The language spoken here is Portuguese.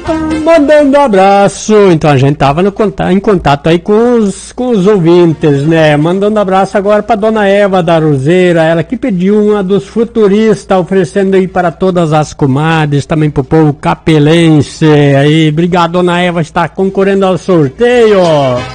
Mandando abraço, então a gente tava em contato aí com os ouvintes, né? Mandando abraço agora pra dona Eva da Roseira, ela que pediu uma dos futuristas, oferecendo aí para todas as comadres, também pro povo capelense. Aí, obrigado, dona Eva, está concorrendo ao sorteio.